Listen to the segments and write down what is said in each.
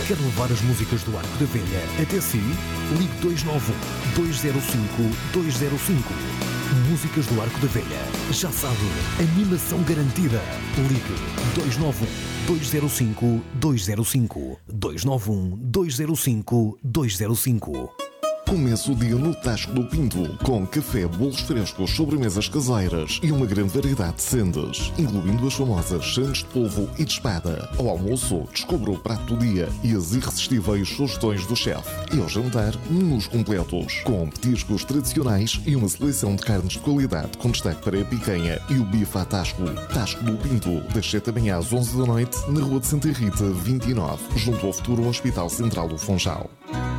Quer levar as músicas do Arco da Velha até si? Ligue 291-205-205. Músicas do Arco da Velha. Já sabe, animação garantida. Ligue 291-205-205. 291-205-205. Comece o dia no Tasco do Pinto, com café, bolos frescos, sobremesas caseiras e uma grande variedade de sendas, incluindo as famosas sandes de polvo e de espada. Ao almoço, descubra o prato do dia e as irresistíveis sugestões do chefe. E ao jantar, menus completos, com petiscos tradicionais e uma seleção de carnes de qualidade, com destaque para a picanha e o bife à Tasco. Tasco do Pinto, das 7 da manhã às 11 da noite, na Rua de Santa Rita, 29, junto ao futuro Hospital Central do Funchal.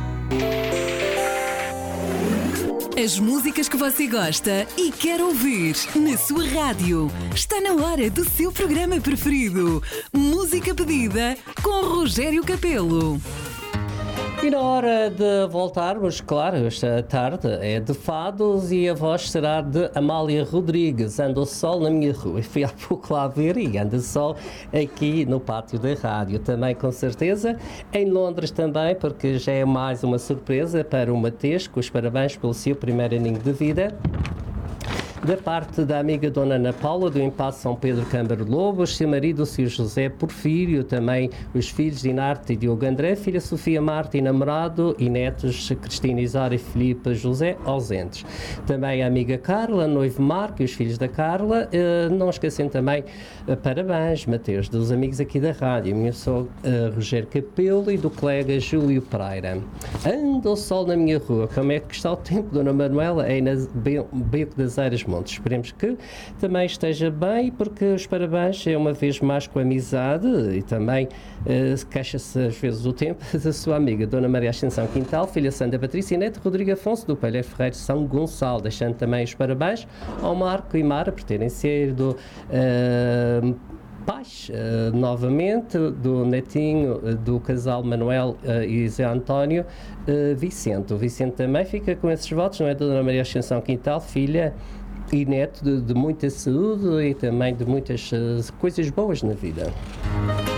As músicas que você gosta e quer ouvir na sua rádio. Está na hora do seu programa preferido. Música pedida com Rogério Capelo. E na hora de voltarmos, claro, esta tarde é de fados e a voz será de Amália Rodrigues. Anda o sol na minha rua. Fui há pouco lá ver e anda sol aqui no pátio da rádio. Também, com certeza, em Londres também, porque já é mais uma surpresa para o Mateus, com os parabéns pelo seu primeiro aninho de vida. Da parte da amiga Dona Ana Paula, do Impasse São Pedro Câmara Lobos, seu marido, o Sr. José Porfírio, também os filhos Dinarte e Diogo André, filha Sofia Marta e namorado, e netos Cristina Isara e Filipe José, ausentes. Também a amiga Carla, noivo Marco e os filhos da Carla, não esquecem também parabéns, Mateus, dos amigos aqui da rádio, minha sou Rogério Capelo e do colega Júlio Pereira. Anda o sol na minha rua, como é que está o tempo, Dona Manuela? É na Beco das Eiras Montes. Esperemos que também esteja bem, porque os parabéns é uma vez mais com amizade e também queixa-se às vezes do tempo da sua amiga Dona Maria Ascensão Quintal, filha Santa Patrícia e neto Rodrigo Afonso do Palheiro Ferreiro São Gonçalo, deixando também os parabéns ao Marco e Mara por terem sido pais, novamente, do netinho do casal Manuel e Zé António Vicente. O Vicente também fica com esses votos, não é, Dona Maria Ascensão Quintal, filha e neto de muita saúde e também de muitas coisas boas na vida.